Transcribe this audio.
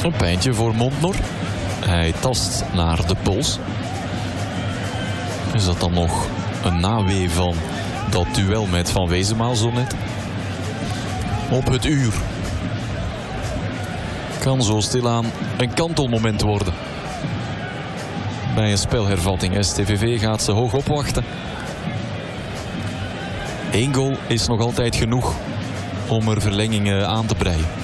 Een pijntje voor Montnor. Hij tast naar de pols. Is dat dan nog een nawee van dat duel met Van Wezenmaal zo net? Op het uur. Kan zo stilaan een kantelmoment worden. Bij een spelhervatting. STVV gaat ze hoog opwachten. 1 goal is nog altijd genoeg om er verlengingen aan te breien.